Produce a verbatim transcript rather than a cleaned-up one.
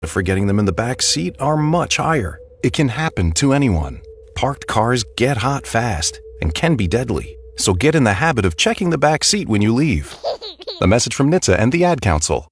for getting them in the back seat are much higher. It can happen to anyone. Parked cars get hot fast and can be deadly. So get in the habit of checking the back seat when you leave. A message from N H T S A and the Ad Council.